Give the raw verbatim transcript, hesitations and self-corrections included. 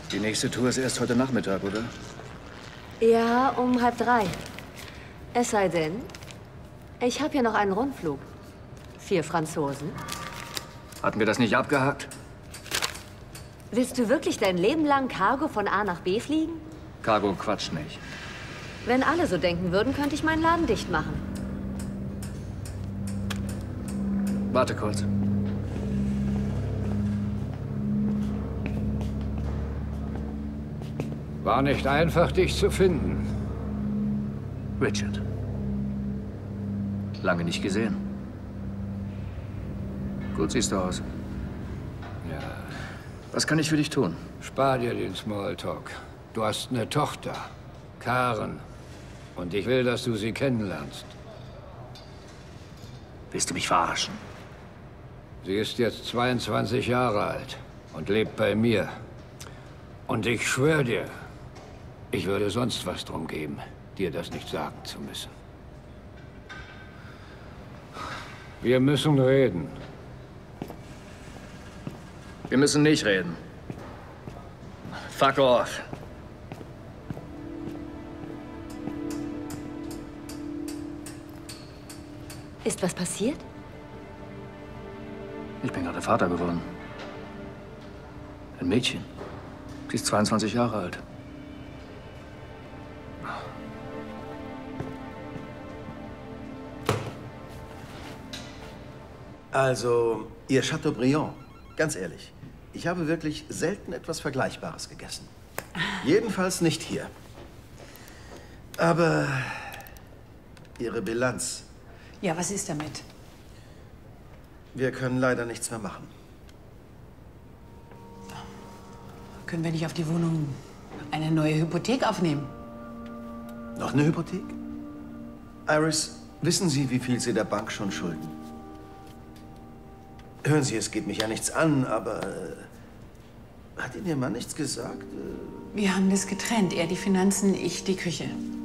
Die nächste Tour ist erst heute Nachmittag, oder? Ja, um halb drei. Es sei denn, ich habe hier noch einen Rundflug. Vier Franzosen. Hatten wir das nicht abgehakt? Willst du wirklich dein Leben lang Cargo von A nach B fliegen? Cargo quatscht nicht. Wenn alle so denken würden, könnte ich meinen Laden dicht machen. Warte kurz. War nicht einfach, dich zu finden. Richard. Lange nicht gesehen. Gut siehst du aus. Ja. Was kann ich für dich tun? Spar dir den Smalltalk. Du hast eine Tochter, Karen. Und ich will, dass du sie kennenlernst. Willst du mich verarschen? Sie ist jetzt zweiundzwanzig Jahre alt und lebt bei mir. Und ich schwöre dir, ich würde sonst was drum geben, dir das nicht sagen zu müssen. Wir müssen reden. Wir müssen nicht reden. Fuck off. Ist was passiert? Ich bin gerade Vater geworden. Ein Mädchen. Sie ist zweiundzwanzig Jahre alt. Also, Ihr Chateaubriand, ganz ehrlich, ich habe wirklich selten etwas Vergleichbares gegessen. Jedenfalls nicht hier. Aber Ihre Bilanz. Ja, was ist damit? Wir können leider nichts mehr machen. Können wir nicht auf die Wohnung eine neue Hypothek aufnehmen? Noch eine Hypothek? Iris, wissen Sie, wie viel Sie der Bank schon schulden? Hören Sie, es geht mich ja nichts an, aber äh, hat Ihnen Ihr Mann nichts gesagt? Äh, Wir haben das getrennt. Er die Finanzen, ich die Küche.